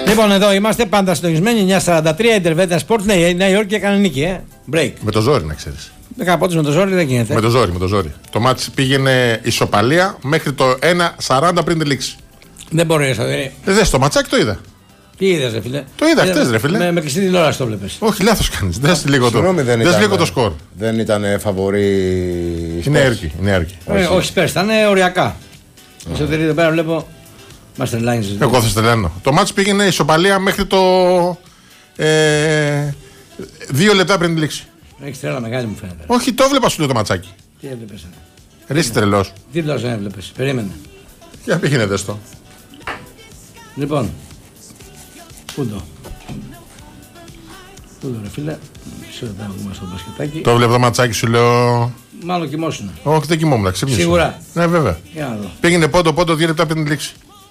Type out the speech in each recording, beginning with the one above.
Λοιπόν, εδώ είμαστε πάντα συντονισμένοι. 9:43 Ιντερβέτα Sport. Ναι, η Νέα Υόρκη έκανε νίκη, Break. Με το ζόρι, να ξέρεις. 10 πόντους με το ζόρι δεν γίνεται. Με το ζόρι. Το μάτς πήγαινε ισοπαλία μέχρι το 1:40 πριν τη λήξη. Δεν μπορεί να δει. Δες το ματσάκι, το είδα. Τι είδες, ρε φίλε? Το είδα χτες, ρε φίλε. Με κλειστή τηλεόραση το βλέπεις. Όχι, λάθος κάνεις. Δες λίγο το σκορ. Δεν ήταν φαβορί. Η Νέα Υόρκη. Όχι, πέρσι, ήταν οριακά. Εσωτερική εδώ πέρα βλέπω. Μας τρελάνεις. Εγώ θα στελένω. Το μάτς πήγαινε ισοπαλία μέχρι το 2 λεπτά πριν τη λήξη. Έχεις τρέλα μεγάλη μου φαίνεται. Όχι, το έβλεπα σου λέω το ματσάκι. Τι έβλεπες? Ρε είσαι τρελός. Τι τρελός δεν έβλεπες? Περίμενε. Για πήγαινε δες το. Λοιπόν. Πού το ρε φίλε? Μισό λεπτά να βγούμε στο μπασκετάκι. Το έβλεπα το ματσάκι σου λέω. Μάλλον κοιμόσουνα. Όχι, δεν κοιμόμουν, ξύπνησα. Σίγουρα. Ναι, βέβαια. Πήγαινε πόντο 2 λεπτά πριν τη λήξη.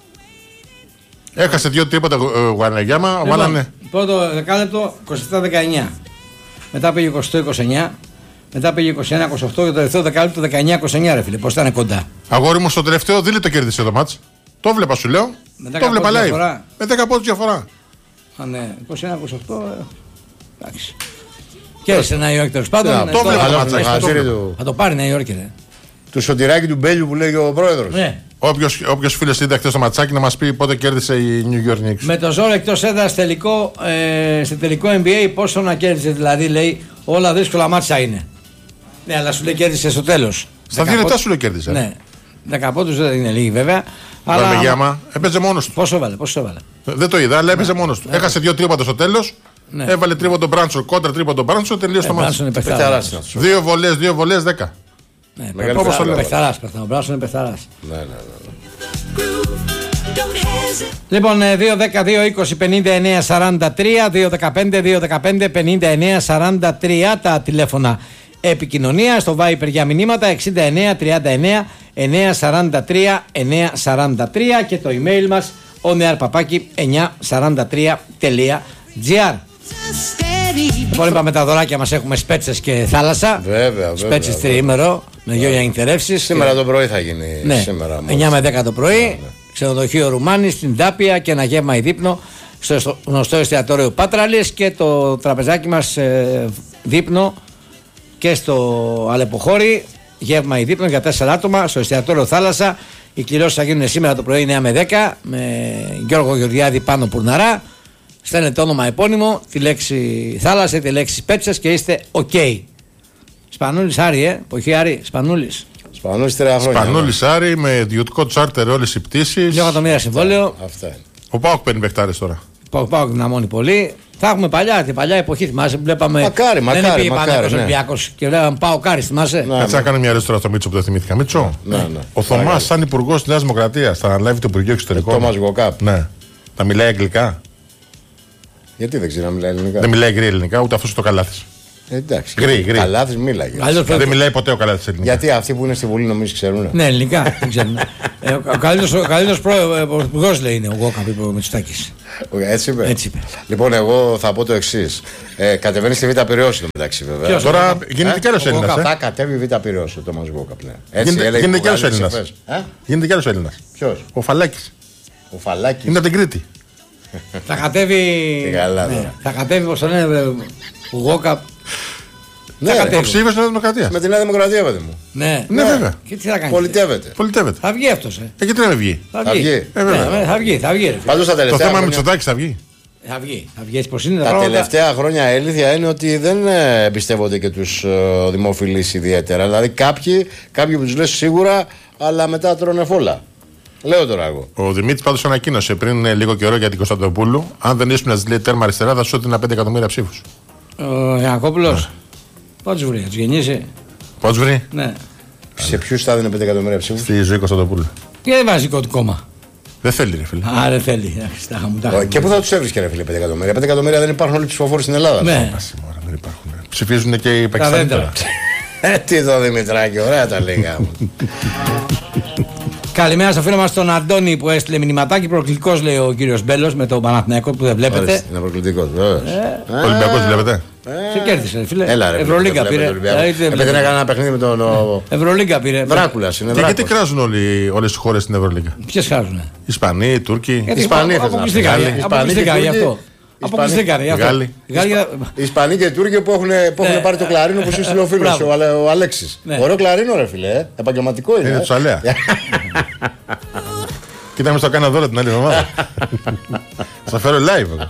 Έχασε 2 τρίποτα Γουαναγιάμα. Βάλανε. Πρώτο δεκάλεπτο 27-19. Μετά πήγε 20-29. Μετά πήγε 21-28 και το τελευταίο δεκάλεπτο 19-29, ρε φίλε. Πώς ήταν κοντά. Αγόρι μου, στο τελευταίο δεν το κέρδισε το μάτς. Το βλέπα, σου λέω. Το βλέπα live. Με 10 πόντους διαφορά. Α, ναι, 21-28. Εντάξει. Και σε Νέα Υόρκη τέλος πάντων. Το βλέπα το μάτς. Θα το πάρει Νέα Υόρκη, ρε. Του Σωτηράκη του Μπέλιου που λέγει ο πρόεδρος. Ναι. Όποιος φίλος είδε χθες το ματσάκι να μας πει πότε κέρδισε η New York Knicks. Με το ζώρο εκτός έδρας σε τελικό NBA, πόσο να κέρδισε δηλαδή, λέει, όλα δύσκολα μάτσα είναι. Ναι, αλλά σου λέει κέρδισε στο τέλος. Στα 2 λεπτά σου λέει κέρδισε. Ναι. 10 πόντους δεν είναι λίγοι βέβαια. Αλλά Γεάμα έπαιζε μόνος του. Πόσο έβαλε. Δεν το είδα, αλλά έπαιζε μόνος του. Έχασε 2 τρίποτα στο τέλος. Ναι. Έβαλε τρίποντο Μπράντσον, κόντρα τρίποντο Μπράντσον, τελείωσε το μάτς. 2 βολές 10. Ναι, όπως το λέω. Πεχταράς, ο Μπράντσον είναι πεχταράς. Ναι. Λοιπόν, 2-10-2-20-59-43, 2-15-2-15-59-43 τα τηλέφωνα επικοινωνία, στο Viper για μηνύματα 69-39-943-943 και το email μας onearpapaki943.gr. Λοιπόν, είπαμε τα δωράκια μας, έχουμε σπέτσες και θάλασσα. Βέβαια. Σπέτσες τριήμερο με γιο νυχτερεύσεις. Σήμερα το πρωί θα γίνει. Ναι, σήμερα, 9 με 10 το πρωί. Ξενοδοχείο Ρουμάνη στην Τάπια και ένα γεύμα ή δείπνο στο γνωστό εστιατόριο Πάτραλης και το τραπεζάκι μας δείπνο και στο Αλεποχώρι. Γεύμα ή δείπνο για 4 άτομα στο εστιατόριο Θάλασσα. Οι κληρώσεις θα γίνουν σήμερα το πρωί 9 με 10 με Γιώργο Γεωργιάδη πάνω Πουρναρά. Στέλνετε όνομα επώνυμο, τη λέξη θάλασσα, τη λέξη πέτσες και είστε OK. Σπανούλης Άρη, εποχή Άρη, Σπανούλης. Σπανούλης 3 χρόνια. Σπανούλης Άρη με ιδιωτικό τσάρτερ όλες οι πτήσεις. 2 εκατομμύρια συμβόλαιο. Αυτά είναι. Ο Πάοκ παίρνει παιχτάρες τώρα. Ο Πάοκ δυναμώνει πολύ. Θα έχουμε την παλιά εποχή, θυμάσαι που βλέπαμε. Μακάρι. Ολυμπιακός και βλέπαμε Πάοκ Άρη, θυμάσαι. Κάτσε να κάνω μια ερώτηση στο Μίτσο που δεν θυμήθηκα. Μίτσο, ο Θωμάς, σαν υπουργός της Νέας Δημοκρατίας, θα αναλάβει το Υπουργείο Εξωτερικών. Τόμας Γοκάπ. Ναι. Θα μιλάει αγγλικά. Γιατί δεν ξέρει να μιλάει ελληνικά? Δεν μιλάει γκρι ελληνικά, ούτε αυτός το Καλάθης. Εντάξει. Γκρι. Καλάθης μίλαγε. Δεν μιλάει ποτέ ο Καλάθης ελληνικά. Γιατί αυτοί που είναι στη Βουλή νομίζω ξέρουν. Ναι, ελληνικά δεν ξέρουν. Ο καλύτερος πρωθυπουργός λέει είναι ο Γόκαπ, είπε ο Μητσοτάκης. Έτσι είπε. Λοιπόν, εγώ θα πω το εξής. Κατεβαίνει στη Β' Πειραιώς μεταξύ βέβαια. Τώρα γίνεται κι άλλος Έλληνας. Θα κατέβει Β' Πειραιώς ο Τόμας Γόκαπ. Γίνεται κι άλλος Έλληνας. Γίνεται κι άλλος Έλληνας. Ποιος? Ο Φαλάκης. Ο Φαλάκης. Είναι από την Κρήτη. Θα κατέβει πως το λένε ο Γόκαπ. Ναι, ο ψήφιος της Νέας Δημοκρατίας. Με τη Νέα Δημοκρατία, παιδί μου. Ναι, βέβαια. Και τι θα κάνει? Πολιτεύεται. Θα βγει αυτός. Γιατί δεν βγει. Θα βγει. Πάντως τα Το τελευταία θέμα χρόνια... Μητσοτάκης θα βγει. Θα βγει έτσι πως είναι. Τα τελευταία χρόνια η αλήθεια είναι ότι δεν εμπιστεύονται και τους δημοφιλείς ιδιαίτερα. Δηλαδή κάποιοι που τους λες σίγουρα, αλλά μετά τρώνε φόλα. Λέω τώρα εγώ. Ο Δημήτρης πάντως ανακοίνωσε πριν λίγο καιρό για την Κωνσταντοπούλου. Αν δεν ήσουν να λέει τέρμα αριστερά, θα σου έδινα 5 εκατομμύρια ψήφους. Ο Ιακώπουλος. Πότε βρει, θα τους γεννήσει. Πώς βρει. Ναι. Σε ποιους θα έδινε 5 εκατομμύρια ψήφους? Στη Ζωή Κωνσταντοπούλου. Και δεν βάζει δικό του κόμμα. Δεν θέλει, ρε φίλε. Α, δεν θέλει. Και πού θα τους έβρισκε, ρε φίλε, 5 εκατομμύρια? 5 εκατομμύρια δεν υπάρχουν όλοι οι ψηφοφόροι στην Ελλάδα. Ναι. Δεν υπάρχουν. Ψηφίζουν και οι Πακιστανοί τώρα. Τι το Δημητράκη, ωραία τα λέγαμε. Καλημέρα στο φίλο μας τον Αντώνη που έστειλε μηνυματάκι. Προκλητικός λέει ο κύριος Μπέλος με τον Παναθηναϊκό που δεν βλέπετε. Είναι προκλητικός, βέβαια. Ολυμπιακός βλέπετε. Σε κέρδισε, φίλε. Έλα, ρε, Ευρωλίγκα πήρε. Επειδή δεν έκανε ένα παιχνίδι με τον. Ευρωλίγκα πήρε. Δράκουλα είναι. Και γιατί κράζουν όλες οι χώρες στην Ευρωλίγκα? Ποιες κράζουν? Ισπανοί, Τούρκοι. Ισπανοί αποκλειστήκαν γι' αυτό. Αποκλειστήκαν γι' αυτό. Οι Ισπανοί και οι Τούρκοι που έχουν πάρει το κλαρίνο που σου στείλε ο φίλος ο Αλέξης. Ωραίο κλαρίνο, ρε φίλε. Επαγγελματικό είναι. Είναι του Αλέα. Κοίτα, με στο κάνα δώρο την άλλη εβδομάδα. Θα φέρω live.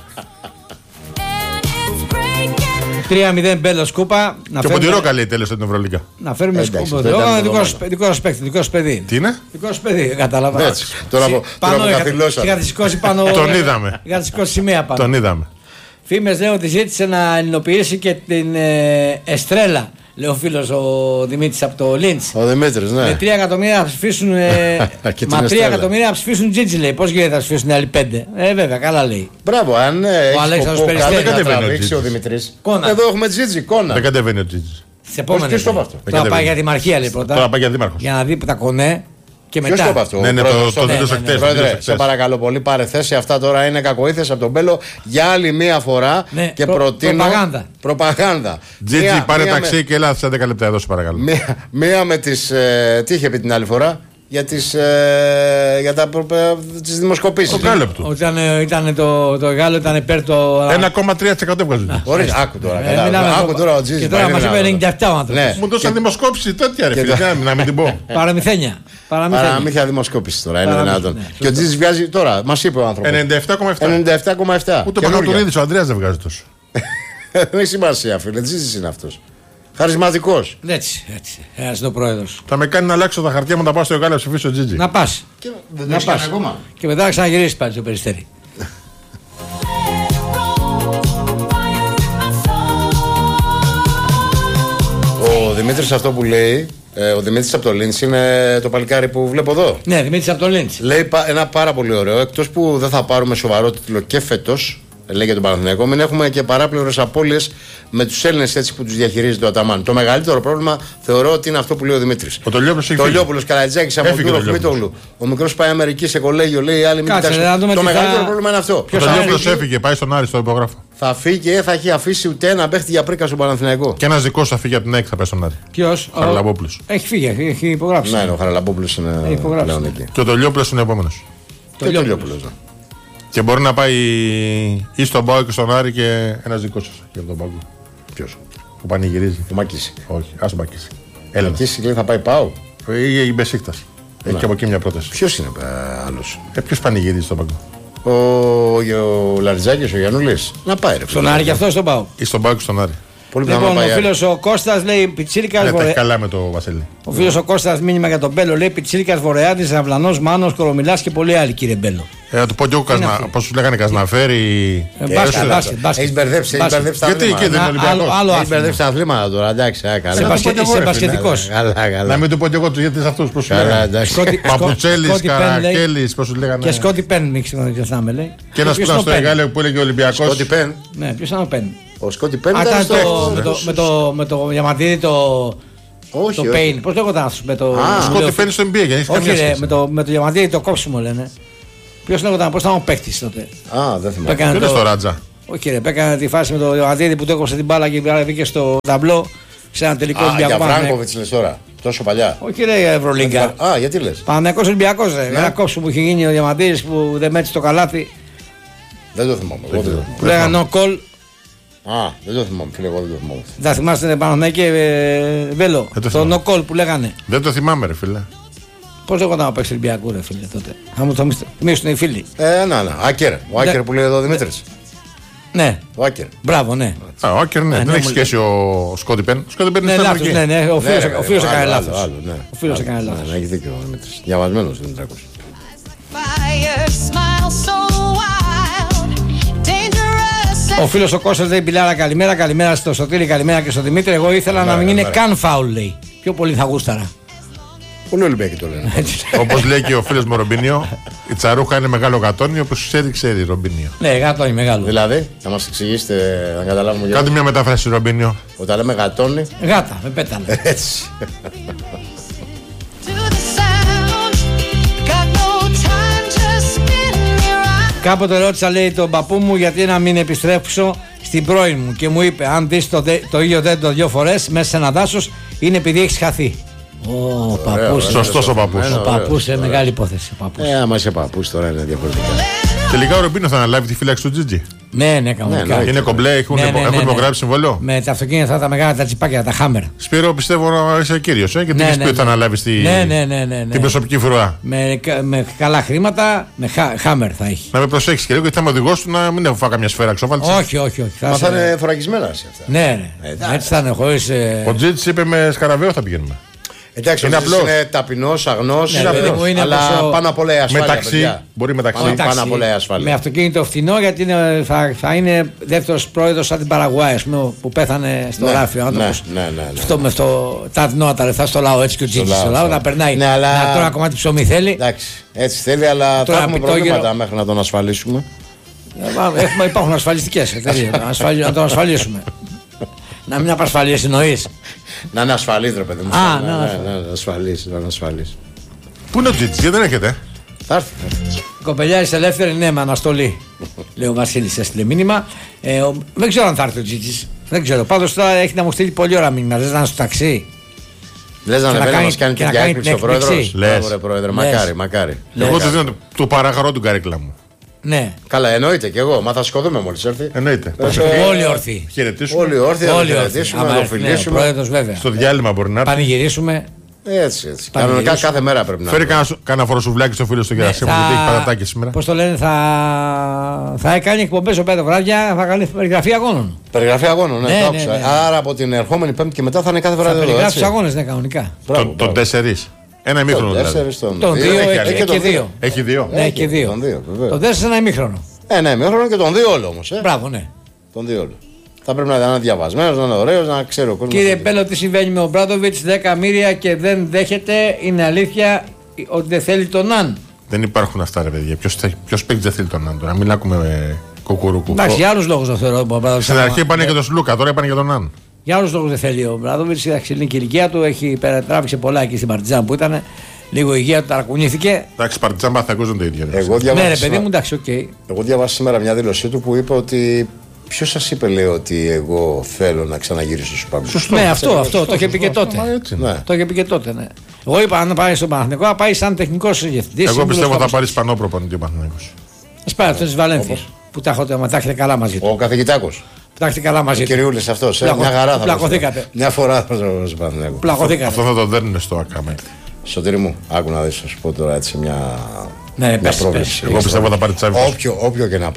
3-0 Μπέλος Κούπα. Και ο Ποντιρόκα λέει τέλος στην Ευρωλίγκα. Να φέρουμε σκούπα. Δικό σου παίκτη, δικό σου παιδί. Τι είναι? Δικό σου παιδί, κατάλαβα. Τώρα καθυλώσαμε. Είχατε σηκώσει πάνω. Τον είδαμε. Είχατε σηκώσει σημαία πάνω. Τον είδαμε. Φήμες λέει ότι ζήτησε να ελληνοποιήσει και την Εστρέλα. Λέει ο φίλος ο Δημήτρης από το Λίντς. Ο Δημήτρης, ναι. Με 3 εκατομμύρια να ψηφίσουν. Μα 3 εκατομμύρια να ψηφίσουν Τζίτζι, λέει. Πώς γίνεται να ψηφίσουν οι άλλοι 5? Βέβαια, καλά λέει. Μπράβο, αν ο Αλέξανδρος Περιστέρης να τραβήξει ο Δημήτρης. Εδώ έχουμε Τζίτζι, κόνα. Δεν κατεβαίνει ο Τζίτζι. Σε επόμενες. Τώρα πάει για δημαρχία, λέει πρώτα. Τώρα πάει για δήμαρχος. Για να δει τα κονέ. Και ποιος το είπε αυτό? Ναι, το δήλωσε χτες. Πρόεδρε, σε παρακαλώ πολύ, πάρε θέση. Αυτά τώρα είναι κακοήθειες από τον Μπέλο για άλλη μία φορά. Και προτείνω. Προπαγάνδα. Τζίτζι, πάρε ταξί και έλα σε 10 λεπτά εδώ, σε παρακαλώ. Μία με τις. Τι είχε πει την άλλη φορά? Για τις δημοσκοπήσεις. Το κάλεπτο. Όταν ήταν το Γάλλο ήταν υπέρ το. 1,3% έβγαζε. Ωραία, άκου τώρα. Άκου τώρα ο Τζίτζι. Και τώρα μας είπε 97 άνθρωπος. Μου δώσαν δημοσκόπηση τέτοια, ρε φίλε. Να μην την πω. Παραμυθένια. Παραμύθια δημοσκόπηση τώρα. Είναι δυνατόν. Και ο Τζίτζι βγάζει τώρα, μας είπε ο άνθρωπος. 97,7. Ούτε ο Παπαδουρίδης, ο Ανδρέας δεν βγάζει τόσο. Δεν έχει σημασία, φίλε. Τζίτζι είναι αυτός. Χαρισματικός. Έτσι. Ένας είναι ο πρόεδρος. Θα με κάνει να αλλάξω τα χαρτιά μου να πάω στο Γάλλο να ψηφίσω Τζίτζι. Να πας. Να πας ακόμα. Και μετά να ξαναγυρίσεις πάλι στο Περιστέρι. Ο Δημήτρης αυτό που λέει, ο Δημήτρης από το Λίντς είναι το παλικάρι που βλέπω εδώ. Ναι, Δημήτρης από το Λίντς. Λέει ένα πάρα πολύ ωραίο. Εκτός που δεν θα πάρουμε σοβαρό τίτλο και φέτος, λέει για τον Παναθηναϊκό, μην έχουμε και παράπλευρες απώλειες με τους Έλληνες έτσι που τους διαχειρίζεται ο Αταμάν. Το μεγαλύτερο πρόβλημα θεωρώ ότι είναι αυτό που λέει ο Δημήτρης. Ο Τολιόπουλος, Καρατζάκης, Αμοντούροφ, Μητόγλου. Ο μικρός πάει Αμερική σε κολέγιο, λέει οι άλλοι μην κοιτάξουν. Το μεγαλύτερο πρόβλημα είναι αυτό. Ο Τολιόπουλος έφυγε, πάει στον Άρη στο υπογράφο. Θα φύγει και θα έχει αφήσει ούτε ένα παίχτη για πρίκα στον Παναθηναϊκό. Και ένας δικός θα φύγει από την ΑΕΚ, θα πάει στον Άρη. Ποιος? Ο Χαραλαμπόπουλος. Έχει φύγει, έχει υπογράψει. Ναι, ο Χαραλαμπόπουλος είναι πλέον εκεί. Και ο Τολιόπουλος είναι επόμενος. Και μπορεί να πάει ή στον Πάο και στον Άρη και ένας δικός σας για τον Πάο. Ποιος? Που πανηγυρίζει. Ο Μακίση. Όχι, ας τον Μακίση. Ο Μακίση λέει θα πάει Πάο. Ή η Μπεσίκτας. Έχει και από εκεί μια πρόταση. Ποιος είναι άλλος? Ποιος πανηγυρίζει στον Πάο? Ο Λαριτζάκης, ο Γιαννούλης. Να πάει ρε. Στον Άρη και αυτό στον Πάο. Ή στον Πάο και στον Άρη. Λοιπόν, ο φίλος ο Κώστας λέει Πιτσίρικας Βορειάδης. Καλά με το Βασίλη. Ο φίλος ο Κώστας μήνυμα για τον Μπέλο λέει Πιτσίρικας Βορειάδης, Αυλανός, Μάνος, Κορομιλάς και πολλοί άλλοι, κύριε Μπέλο. Να του πω και εγώ πώς σου λέγανε Κασναφέρη. Μπάσκετ. Έχει μπερδέψει τα αθλήματα. Γιατί εκεί δεν είναι Ολυμπιακός. Έχει μπερδέψει τα αθλήματα τώρα, εντάξει. Είσαι μπασκετικός. Να μην του πω και εγώ γιατί σε αυτούς πώς σου λέγανε. Παπουτσέλης, Καρακέλης, πώς σου λέγανε. Και Σκότι Πεν, μην ξεχνάμε λέει. Και ένας που ήταν στο Εγάλεο που έλεγε Ολυμπιακός. Σκότι Πεν. Ναι, ποιος ήταν ο Πεν? Ο Σκότι Πεν ήταν με το διαμαντήρι το Πέιν. Πώς λέγονταν αυτός με το. Σκότι Πεν στο NBA, γιατί όχι με το διαμαντήρι το κόψιμο λένε. Ποιος λέγονταν, πώς ήταν ο παίκτης τότε? Δεν θυμάμαι. Ποιος είναι στο Ράτζα? Όχι ρε, έκανε τη φάση με το διαμαντήρι που το έκοψε την μπάλα και βγήκε στο ταμπλό σε ένα τελικό Ολυμπιακό. Για Βράγκοβιτς λες τώρα, τόσο παλιά. Όχι ρε Ευρωλίγκα. Γιατί λες? Παναθηναϊκός Ολυμπιακός ρε. Ένα κόψιμο που είχε γίνει ο διαμαντήρης που δεν μέτρησε το καλάθι. Δεν το θυμάμαι. Που λέγανε no call. Δεν το θυμάμαι, φίλε, εγώ δεν το θυμάμαι. Θα θυμάστε Παναθηναϊκέ Βέλο, το no call που λέγανε. Δεν το θυμάμαι ρε φίλε. Πώς λέγονταν ο παίκτης Ολυμπιακού ρε φίλε τότε? Θα μου το θυμίσουν οι φίλοι. Άκερ, ο Άκερ που λέει εδώ ο Δημήτρης. Ναι. Ο Άκερ. Μπράβο, ναι. Ο Άκερ, ναι. Δεν έχει σχέση ο Σκότι Πεν. Ο Σκότι Πεν είναι λάθος, ναι. Ο φίλος έκανε λάθος. Ο φίλος έκανε λάθος. Έχει δίκιο ο Δημήτρης. Διαβασμένος Δημήτρακος. Ο φίλος ο Κώστας λέει Πιλάρα καλημέρα, καλημέρα στο Σωτήρη, καλημέρα και στο Δημήτρη. Εγώ ήθελα να μην είναι καν φάουλ λέει. Πιο πολύ θα γούσταρα. Πολύ Ολυμπιακοί το λένε. Όπως λέει και ο φίλος μου Ρομπίνιο, η τσαρούχα είναι μεγάλο γατόνι, όπως ξέρει Ρομπίνιο. Ναι, γατόνι μεγάλο. Δηλαδή, θα μας εξηγήσετε να καταλάβουμε. Κάντε μια μετάφραση Ρομπίνιο. Όταν λέμε γατόνι. Γάτα, με πέταλα. Έτσι. Κάποτε ρώτησα λέει τον παππού μου γιατί να μην επιστρέψω στην πρώην μου και μου είπε: αν δεις το ίδιο δέντρο 2 φορές μέσα σε ένα δάσος, είναι επειδή έχεις χαθεί. Ο παππούς. Σωστός ο παππούς. Ο παππούς είναι μεγάλη υπόθεση. Άμα είσαι παππούς τώρα είναι διαφορετικά. Τελικά ο Ρουμπίνο θα αναλάβει τη φύλαξη του Τζίτζι. Ναι, κανονικά. Είναι κομπλέ, έχουν υπογράψει συμβόλαιο. Με τα αυτοκίνητα τα μεγάλα, τα τσιπάκια, τα Χάμερ. Σπύρο, πιστεύω να είσαι κύριος, γιατί δεν πει ότι θα αναλάβει την προσωπική φρουρά. Με καλά χρήματα, με Χάμερ θα έχει. Να με προσέξει και λίγο, γιατί θα είμαι οδηγός του να μην έχω φάει καμιά σφαίρα ξόφαλτση. Όχι. Μα θα είναι φοραγισμένα σε αυτά. Ναι. Έτσι θα είναι χωρίς. Ο Τζίτζι είπε με Σκαραβαίο θα πηγαίνουμε. Εντάξει, είναι ταπεινός, αγνός, αλλά πάνω απ' όλα η ασφάλεια. Μπορεί μεταξύ. Πάνω απ' όλα η ασφάλεια. Με αυτοκίνητο φθηνό, γιατί θα είναι δεύτερος πρόεδρος σαν την Παραγουάη, που πέθανε στο γράφιο. Αυτό με τα αδεινότα τα λεφτά στο λαό, έτσι και ο Τζίτζης στο λαό, να περνάει. Τώρα ένα κομμάτι ψωμί θέλει. Εντάξει, έτσι θέλει, αλλά θα έχουμε προβλήματα μέχρι να τον ασφαλίσουμε. Υπάρχουν ασφαλιστικές εταιρείες, να τον ασφαλίσουμε. Να μην απασφαλίσει, εννοείς. Να είναι ασφαλής, ρε παιδί μου. Να είναι ασφαλής. Πού είναι ο Τζίτζι, δεν έρχεται. Θα έρθει. Κοπελιάρης ελεύθερη, ναι, με αναστολή. Λέει ο Βασίλης, έστειλε μήνυμα. Δεν ξέρω αν θα έρθει ο Τζίτζις. Δεν ξέρω. Πάντως τώρα έχει να μου στείλει πολύ ώρα μήνυμα. Λες να είναι στο ταξί. Λες να ανεβαίνει να μας κάνει την διάκριση ο πρόεδρος. Λες. Πρόεδρε, μακάρι. Εγώ του δίνω το παραγαρό του καρέκλα μου. Ναι. Καλά, εννοείται και εγώ. Μα θα σκοτούμε μόλις έρθει. Εννοείται. Όλοι όρθιοι. Χαιρετήσουμε. Όλοι όρθιοι, να χαιρετήσουμε, να το φιλήσουμε. Πρόεδρος, βέβαια. Στο διάλειμμα μπορεί να έρθει. Πανηγυρίσουμε. Έτσι. Κανονικά κάθε μέρα πρέπει να. Φέρει κανένα φοροσουβλάκι στο φίλο στο Γερασίμου, γιατί έχει πατατάκι σήμερα. Πώς το λένε, θα κάνει εκπομπές ο πέντε βράδια, θα κάνει περιγραφή αγώνων. Περιγραφή αγώνων, ναι, το άκουσα. Άρα από την ερχόμενη Πέμπτη και μετά θα είναι κάθε βράδυ. Θα περιγράψει αγώνες, ναι, κανονικά. Τον 4. Ένα ημίχρονο δηλαδή. Τον 2 και 2. Έχει 2. Ναι, και 2. Τον 4 ένα ημίχρονο. Ένα ημίχρονο και τον 2 όλο όμως. Μπράβο, ναι. Τον 2 όλο. Θα πρέπει να είναι διαβασμένος, να είναι ωραίος, να ξέρει ο κόσμος. Κύριε Μπέλο, τι συμβαίνει με ο Μπράντοβιτς, 10 μοίρια και δεν δέχεται, είναι αλήθεια ότι δεν θέλει τον Ναν. Δεν υπάρχουν αυτά, ρε παιδιά. Ποιος παίξει δεν θέλει τον Ναν τώρα, μην ακούμε κουκουρούκου. Εντάξει, για άλλους λόγους δεν θεωρώ ο Μπράντοβιτς. Στην αρχή είπανε και τον Σλούκα, τώρα είπανε και τον Ναν. Για άλλους λόγους δεν θέλει ο Μπράντοβιτς, εντάξει, είναι και η ηλικία του, έχει τράβηξε πολλά εκεί στην Παρτιζάν που ήταν. Λίγο η υγεία του ταρακουνήθηκε. Εντάξει, Παρτιζάν Παναθηναϊκός δεν το ίδιο. Ναι, ρε παιδί μου, εντάξει, οκ. Εγώ διάβασα σήμερα μια δήλωσή του που είπε ότι. Ποιος σας είπε, λέει, ότι εγώ θέλω να ξαναγυρίσω στους Παγκόσμιους. Ναι, αυτό το είχε πει και τότε. Το είχε πει και τότε, ναι. Εγώ είπα, αν πάει στον Παναθηναϊκό, θα πάει σαν τεχνικός διευθυντής. Εγώ πιστεύω θα πάρει Ισπανό προπονητή ο Παναθηναϊκός. Α πάρει αυτό τη Βαλένθια. Που τα έχετε καλά μαζί του. Ο καθηγητάκος. Που τα έχετε καλά μαζί του. Κυριούλης αυτός. Μια χαρά θα πλακωθήκατε. Μια φορά θα στο Παναθηναϊκό. Πλακωθήκατε. Αυτό θα το δέρνουν στο ΑΚΑΜΕ. Σωτήρη μου, άκου να δεις, θα σου πω τώρα έτσι μια. Ναι, μια πρόβλεψη. Εγώ πιστεύω θα πάρει Τσάβη. Όποιο και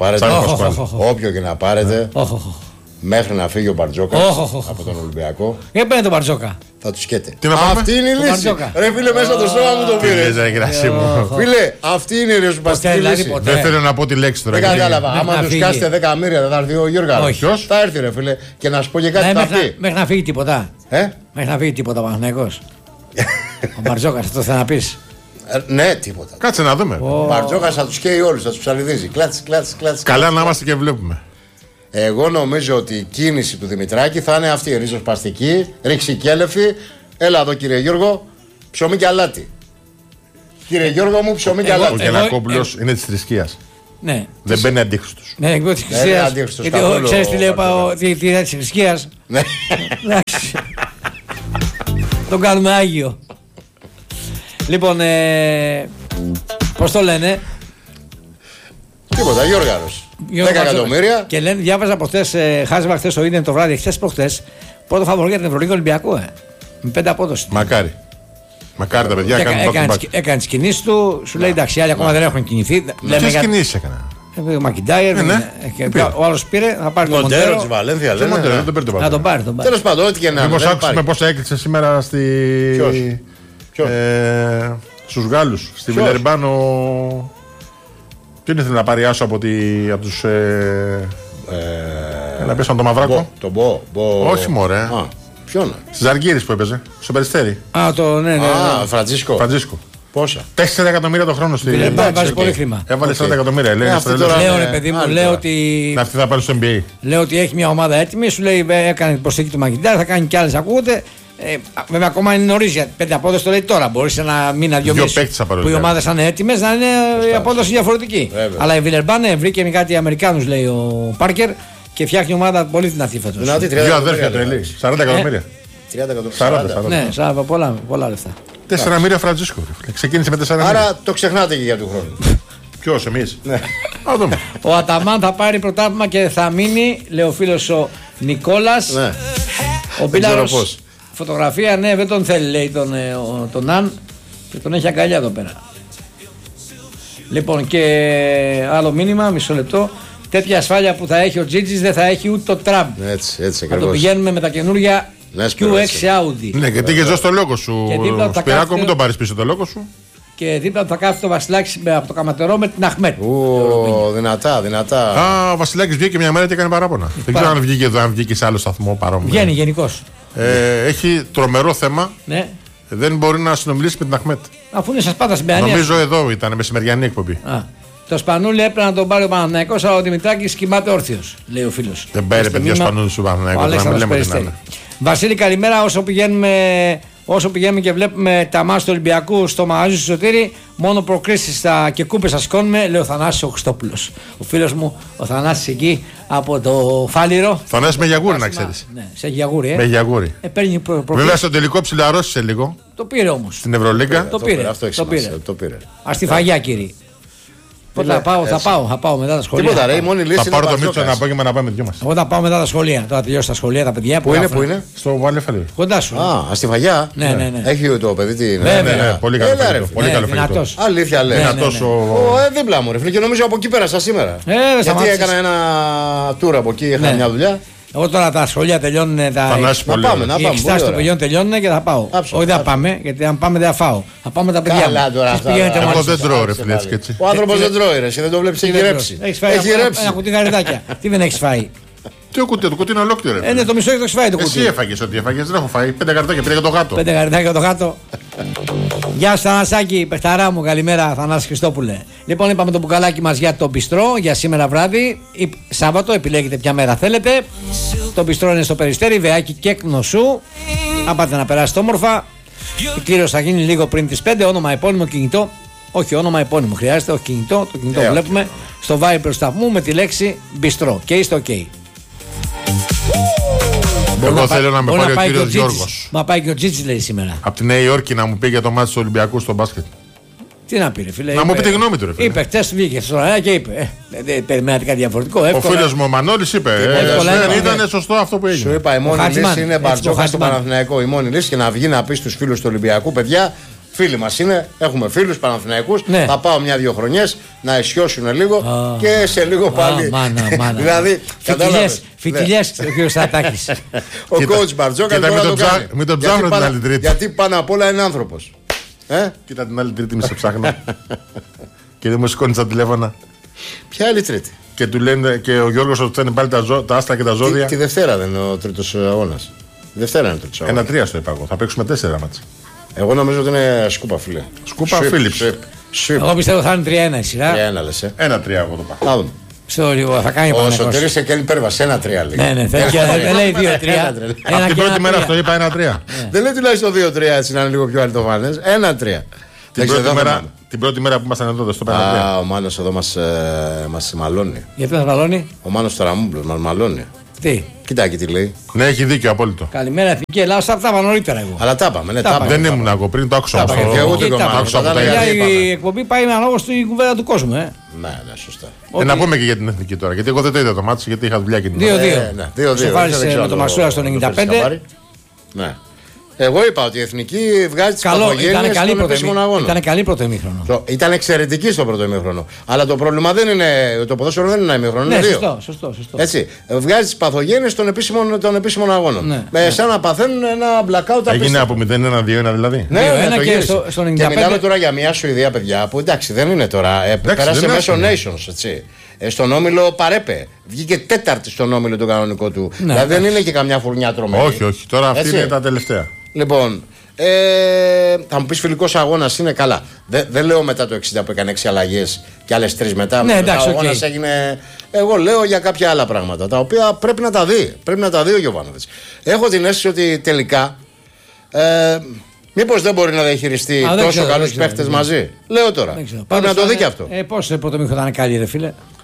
να πάρετε. Μέχρι να φύγει ο Μπαρτζόκα από τον Ολυμπιακό. Για πέντε τον Μπαρτζόκα. Θα του σκέτε. Αυτή είναι η λύση. Ρε φίλε, μέσα στο στόμα μου το πήρε. Φίλε, αυτή είναι η ριζοσπαστική λύση. Δεν θέλω να πω τη λέξη τώρα. Δεν κατάλαβα. Άμα του κάσετε 10 μοίρια, θα έρθει ο Γιώργο. Ποιο θα έρθει, ρε φίλε, και να σου πω και κάτι. Μέχρι να φύγει τίποτα. Μέχρι να φύγει τίποτα ο Παναθηναϊκός. Ο Μπαρτζόκα, αυτό θα να πει. Ναι, τίποτα. Κάτσε να δούμε. Ο Μπαρτζόκα θα του καίει όλου, θα του ψαλιδίζει. Κλάτς. Καλά να είμαστε και βλέπουμε. Εγώ νομίζω ότι η κίνηση του Δημητράκη θα είναι αυτή, ριζοσπαστική, ρηξικέλευθη. Έλα εδώ, κύριε Γιώργο, ψωμί και αλάτι. Κύριε Γιώργο μου, ψωμί και αλάτι. Ο Γιαννακόπουλος είναι της θρησκείας. Ναι. Δεν μπαίνει αντίχρηστος. Ναι, εγώ της θρησκείας. Ξέρεις τι λέει τι είναι της θρησκείας. Ναι. Τον κάνουμε Άγιο. Λοιπόν, πώς το λένε. Τίποτα, Γιώργαρος. 10 εκατομμύρια. Και λένε, διάβαζα από χθες, χάζευα χθες το ίντερνετ το βράδυ, χθες προχθές, πρώτο φαβορί για την Ευρωλίγα Ολυμπιακό. Με 5 απόδοση. Μακάρι. Μακάρι τα παιδιά έκανε τις κινήσεις του, σου λέει εντάξει, άλλοι ακόμα δεν έχουν κινηθεί. Ποιες κινήσεις έκανα. Ο Μακιντάιερ, ο άλλος πήρε, θα πάρει τον Μοντέρο της Βαλένθια. Να τον πάρει. Τέλος πάντων, ό,τι και να είναι. Μήπως άκουσαμε πώς έκλεισε σήμερα στους Γάλλους, στη Βιλερμπάνο. Ποιον ήθελε να πάρει άσο από τους. Να πέσαν το Μαυράκο. Τον Μπο. Όχι μωρέ. Ποιον. Στις Αργύρης που έπαιζε. Στο Περιστέρι. Ναι. Φραντζίσκο. Πόσα. 4 εκατομμύρια το χρόνο στη Βιλερμπάνο. Βάζει πολύ χρήμα. Έβαλε 40 εκατομμύρια. Λέω ρε παιδί μου, λέω ότι. Αυτή θα πάρει στο NBA. Λέω ότι έχει μια ομάδα έτοιμη, σου λέει έκανε την προσθήκη του Μακιντάρ, θα κάνει κι άλλες ακούγονται. Βέβαια, ακόμα είναι νωρίς για 5 απόδοση, το λέει τώρα. Μπορεί σε ένα μήνα, 2 μήνες που οι ομάδες θα είναι έτοιμες να είναι η απόδοση διαφορετική. Αλλά η Βιλερμπάνε βρήκε κάτι Αμερικάνους, λέει ο Πάρκερ, και φτιάχνει ομάδα πολύ δυνατή φέτος. Δύο αδέρφια τρελή. 40 εκατομμύρια. 40. Ναι, πολλά λεφτά. 4 εκατομμύρια Φραντζίσκο. Ξεκίνησε με 4 εκατομμύρια. Άρα το ξεχνάτε και για του χρόνου. Ποιος, εμείς? Ναι. Ο Αταμάν θα πάρει πρωτάθλημα και θα μείνει, λέει ο φίλος ο Νικόλας. Ναι. Ο Μπίλαρος φωτογραφία, ναι, δεν τον θέλει, λέει τον Αν, και τον έχει αγκαλιά εδώ πέρα. Λοιπόν, και άλλο μήνυμα, μισό λεπτό. Τέτοια ασφάλεια που θα έχει ο Τζίτζης δεν θα έχει ούτε το Τραμπ. Έτσι, θα το πηγαίνουμε με τα καινούργια Q6 Audi. Ναι, γιατί είχε δώσει το λόγο σου. Σπυράκο, μην τον πάρεις πίσω το λόγο σου. Και δίπλα του θα κάθεται ο Βασιλάκης από το Καματερό με την Αχμέτ. Δυνατά. Ο Βασιλάκης βγήκε μια μέρα και έκανε παράπονα. Δεν ξέρω αν βγήκε εδώ, αν βγήκε σε άλλο σταθμό παρόμοιο. Βγαίνει γενικώς. Έχει τρομερό θέμα. Ναι. Δεν μπορεί να συνομιλήσει με την Αχμέτ. Αφού είναι σας πάντα στην Παιανία. Νομίζω εδώ ήταν μεσημεριανή εκπομπή. Το Σπανούλι έπρεπε να τον πάρει ο Παναθηναϊκός, αλλά ο Δημητράκης κοιμάται όρθιος, λέει ο φίλος. Δεν παίρνει παιδιά Σπανούλι του Παναθηναϊκού. Βασίλη, καλημέρα. Όσο πηγαίνουμε και βλέπουμε τα μάτς του Ολυμπιακού στο μαγαζί του Σωτήρη, μόνο προκρίσεις και κούπες θα σηκώνουμε, λέει ο Θανάσης ο Χριστόπουλος. Ο φίλος μου, ο Θανάσης εκεί από το Φάληρο. Θανάσης με γιαγούρι, να ξέρεις. Ναι, σε γιαγούρι, με γιαγούρι. Βέβαια στο τελικό ψιλαρώσησε λίγο. Το πήρε όμως. Στην Ευρωλίγκα. Το πήρε. Ας τη φαγιά, κύριε. Θα πάω μετά τα σχολεία. Τίποτα, ρε, η μόνη λύση. Θα πάρω το Μίτσο ένα απόγευμα να πάμε δυο μας. Εγώ θα πάω μετά τα σχολεία. Τώρα τελειώσει τα σχολεία, τα παιδιά. Πού είναι? Στο Βαλεφαλί. Κοντά σου. Στη Φαγιά. Ναι. Έχει το παιδί την. Ναι, πολύ καλό φαγητό. Αλήθεια λέει. Δίπλα μου, ρε φίλε, και νομίζω από εκεί πέρασα σήμερα. Γιατί έκανα ένα tour από εκεί, είχα μια δουλειά. Εγώ τώρα τα σχολεία τελειώνουν. Οι εξετάσεις των παιδιών τελειώνουν και θα πάω. Όχι, δεν θα πάμε, γιατί αν πάμε δεν θα φάω. Θα πάμε τα παιδιά. Καλά τώρα. Εγώ δεν τρώω, ρε φίλε, έτσι. Ο άνθρωπος δεν τρώει, ρε. Δεν το βλέπεις, έχει ρέψει. Έχει φάει ένα κουτί γαριδάκια. Τι δεν έχει φάει? Τι κουτί, το κουτί είναι ολόκληρο. Ναι, το μισό έχει φάει το κουτί. Εσύ έφαγες ό,τι έφαγες, δεν έχω φάει. 5 γαριδάκια, πήρε για το γάτο. 5 γαριδάκια για το γάτο. Γεια σου Θανασάκη, παιχταρά μου, καλημέρα Θανάση Χριστόπουλε. Λοιπόν, είπαμε το μπουκαλάκι μας για το μπιστρό για σήμερα βράδυ. Σάββατο, επιλέγετε ποια μέρα θέλετε. Το μπιστρό είναι στο Περιστέρι, Βεάκι και Κνωσού. Αν πάτε να περάσετε όμορφα. Η κλήρωση θα γίνει λίγο πριν τις 5. Όνομα, επώνυμο, κινητό. Όχι, όνομα, επώνυμο χρειάζεται, όχι κινητό. Το κινητό βλέπουμε στο Viber του σταθμού με τη λέξη μπιστρό. Και είστε OK. Εγώ θέλω να με πάρει ο κύριος Γιώργος. Μα πάει και ο Τζίτσις, λέει σήμερα. Από τη Νέα Υόρκη να μου πει για το μάτι του Ολυμπιακού στο μπάσκετ. Τι να πει, ρε φίλε. Να μου πει τη γνώμη του, ρε φίλε. Είπε, χτες βγήκε στον αέρα και είπε. Δεν περιμένατε κάτι διαφορετικό. Ο φίλος μου ο Μανώλης είπε. Δεν ήταν σωστό αυτό που έγινε. Σου είπα, η μόνη λύση είναι Μπαρτζόκα στο Παναθηναϊκό. Η μόνη λύση και να βγει να πει στους φίλους του Ολυμπιακού, παιδιά. Φίλοι μας είναι, έχουμε φίλους Παναθηναϊκούς. Ναι. Θα πάω 1-2 χρονιές να ισιώσουν λίγο και σε λίγο πάλι. Δηλαδή, φιτιλιές ο κ. Στατάκης. Ο coach Μπαρτζόκας μην τον ψάχνω την άλλη Τρίτη. Γιατί πάνω απ' όλα είναι άνθρωπος. Κοίτα την άλλη Τρίτη, μη σε ψάχνω. Και δεν μου σηκώνει τα τηλέφωνα. Ποια άλλη Τρίτη? Και του λένε και ο Γιώργος ότι θέλει πάλι τα άστρα και τα ζώδια. Τη Δευτέρα δεν είναι ο τρίτος αγώνας. Δευτέρα είναι ο τρίτος αγώνας. 1-3 στο είπα εγώ. Θα παίξουμε 4 μάτς. Εγώ νομίζω ότι είναι σκούπα, φίλε. Σκούπα, Φίλιπς. Εγώ πιστεύω θα είναι 3-1 η σειρά. 3-1 λες, 1-3 εγώ το πάω. Στο λίγο θα κάνει ο Σωτήρης και κάνει υπέρβαση 1-3 λέει. Ναι, δεν λέει 2-3. Από την πρώτη μέρα αυτό είπα 1-3. Δεν λέει τουλάχιστον 2-3 έτσι να είναι λίγο πιο αλυτοφανές. 1-3. Την πρώτη μέρα που ήμασταν εδώ στο 1-3. Ο Μάνος εδώ μας μαλώνει. Γιατί μας μαλώνει? Ο Μάνος Ταραμούμπλος μας μαλώνει. Τι? Κοιτάκι τι λέει. Ναι, έχει δίκιο απόλυτο. Καλημέρα, Εθνική Ελλάδα. Αυτά τα είπα νωρίτερα εγώ. Αλλά τα είπαμε, ναι, δεν ήμουν εγώ πριν, το άκουσα. Η εκπομπή πάει με ανάλογο στην κουβέντα του κόσμου. Ναι, σωστά. Να πούμε και για την Εθνική τώρα. Γιατί εγώ δεν το είδα το μάτι, γιατί είχα δουλειά και την 2-2. Σοφάρισε με το Μασούρα στο 95. Ναι. Εγώ είπα ότι η Εθνική βγάζει τις παθογένειες στον επίσημο αγώνα. Ήταν καλή πρώτο ημίχρονο. Ήταν εξαιρετική στο πρώτο ημίχρονο. Αλλά το πρόβλημα δεν είναι. Το ποδόσφαιρο δεν είναι ένα ημίχρονο. Ναι, είναι δύο. Σωστό. Έτσι. Βγάζει τις παθογένειες των επίσημων αγώνων. Ναι. Σαν να παθαίνουν ένα blackout. Έγινε από 0-1-2-1 δηλαδή. Ναι, και στο 95. Και μιλάμε τώρα για μια Σουηδία, παιδιά, που εντάξει δεν είναι τώρα. Πέρασε μέσω Nations, έτσι. Στον όμιλο παρέπε. Βγήκε τέταρτη στον όμιλο το κανονικό του. Δηλαδή δεν είναι και καμιά φουρνιά τρομένη. Όχι. Τώρα αυτή είναι τα τελευταία. Λοιπόν, θα μου πεις φιλικός αγώνας είναι καλά. Δεν λέω μετά το 60 που έκανε 6 αλλαγές και άλλες 3 μετά. Ναι, εντάξει, ο αγώνας έγινε. Εγώ λέω για κάποια άλλα πράγματα τα οποία πρέπει να τα δει. Πρέπει να τα δει ο Γιωβάνοβιτς. Έχω την αίσθηση ότι τελικά. Μήπως δεν μπορεί να διαχειριστεί τόσο καλούς παίχτες μαζί. Λέω τώρα. Πρέπει να το δει και αυτό. Πώς πρώτο μήχρονο ήταν καλή, ρε φίλε.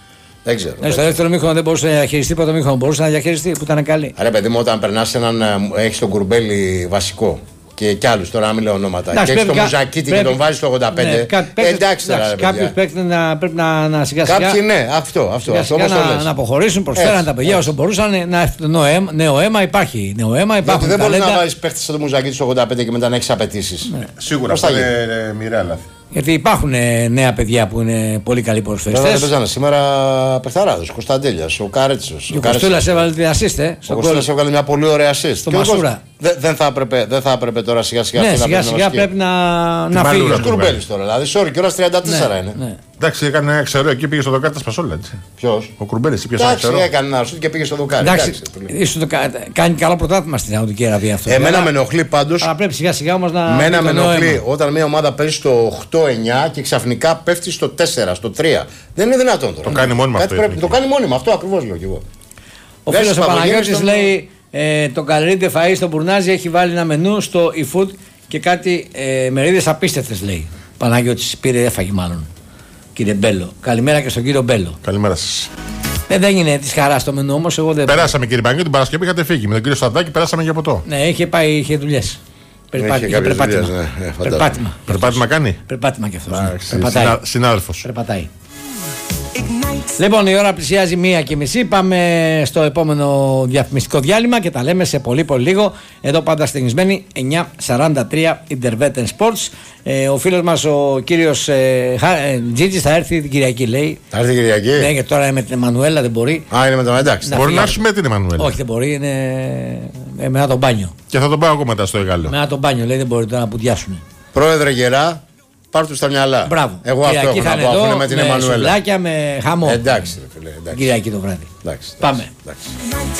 Δεν ξέρω. Στο δεύτερο μήχρονο δεν μπορούσε να διαχειριστεί, πρώτο μήχρονο μπορούσε να διαχειριστεί που ήταν καλή. Άρα, παιδί μου, όταν περνά έναν. Έχει τον Κουρμπέλι βασικό και κι άλλου, τώρα να μην λέω ονόματα. Και έχει τον Μουζακίτη και τον βάζει στο 85. Ναι, εντάξει τώρα. Κάποιου παίκτες πρέπει να σιγά-σιγά. Κάποιοι ναι, αυτό. Να αποχωρήσουν, προσφέραν τα παιδιά όσο μπορούσαν. Νέο αίμα υπάρχει. Γιατί δεν μπορεί να βάζει παίκτη σαν τον Μουζακίτη στο 85 και μετά να έχει απαιτήσεις. Σίγουρα αυτό είναι μοιραία λάθη. Γιατί υπάρχουν νέα παιδιά που είναι πολύ καλοί ποδοσφαιριστές. Δεν παίζανε σήμερα παιχταράδες. Ο Κωνσταντέλιας, ο Κάρετσος. Ο Κωστούλας έβαλε την assist. Ο Κωστούλας έβαλε μια πολύ ωραία assist. Στο Μασούρα. Δεν θα έπρεπε τώρα σιγά-σιγά ναι, σιγά-σιγά πρέπει να φύγει. Ο Κουρμπέλης τώρα. Δηλαδή, sorry, και ώρα 34 είναι. Εντάξει, έκανε ένα ξερό εκεί, πήγε στο δοκάρι τα Σπασόλα. Ποιος? Ο Κουρμπέλης ή ποιος? Εντάξει, έκανε ένα σουτ και πήγε στο δοκάρι. Κάνει καλό πρωτάθλημα στην Σαουδική Αραβία αυτό. Εμένα με ενοχλεί πάντως. Αλλά πρέπει σιγά-σιγά όμως να. Εμένα με ενοχλεί όταν μια ομάδα παίζει στο 8-9 και ξαφνικά πέφτει στο 4, στο 3. Δεν είναι δυνατόν τώρα. Το κάνει μόνιμα αυτό. Το κάνει μόνιμα αυτό ακριβώς λέω κι εγώ. Ο φίλος ο Παναγιώτης λέει το Καλερίτε Φαΐ στο Μπουρνάζι έχει βάλει ένα μενού στο eFood και κάτι μερίδες απίστευτες λέει. Παναγιώτης πήρε, έφαγε μάλλον. Κύριε Μπέλο. Καλημέρα και στον κύριο Μπέλο. Καλημέρα σας. Δεν έγινε τη χαρά το μενού όμως. Περάσαμε κύριε Παναγιώτη, την Παρασκευή είχατε φύγει. Με τον κύριο Σταδάκη περάσαμε για ποτό. Ναι, είχε δουλειές. Περπάτημα κάνει. Περπάτημα κι αυτό. Συνάδελφος. Περπατάει. Λοιπόν, η ώρα πλησιάζει 1:30. Πάμε στο επόμενο διαφημιστικό διάλειμμα και τα λέμε σε πολύ λίγο. Εδώ πάντα στεγνισμένοι 9:43 Interveten Sports. Ο φίλος μας ο κύριος Τζίτζης θα έρθει την Κυριακή, λέει. Θα έρθει την Κυριακή. Ναι, και τώρα με την Εμμανουέλα δεν μπορεί. Είναι με τον εντάξει. Μπορεί να έρθει με την Εμμανουέλα. Όχι, δεν μπορεί, είναι με ένα τον μπάνιο. Και θα τον πάω εγώ μετά στο Εγάλο. Με ένα τον μπάνιο, λέει, δεν μπορεί τώρα να πουδιάσουν. Πρόεδρε Γερά. Πάρ' του στα μυαλά. Μπράβο. Εγώ αυτό έχω να πω, αφού είναι με την Εμμανουέλα. Με σουβλάκια, με χαμό. Εντάξει, ρε φίλε. Κυριακή το βράδυ. Εντάξει, πάμε. Εντάξει.